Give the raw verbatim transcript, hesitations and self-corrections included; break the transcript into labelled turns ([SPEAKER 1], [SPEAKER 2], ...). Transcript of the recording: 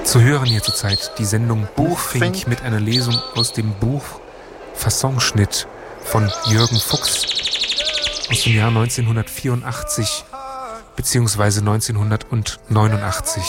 [SPEAKER 1] Zu hören hier zurzeit die Sendung Buchfink mit einer Lesung aus dem Buch Fassonschnitt von Jürgen Fuchs aus dem Jahr neunzehnhundertvierundachtzig bzw. neunzehnhundertneunundachtzig.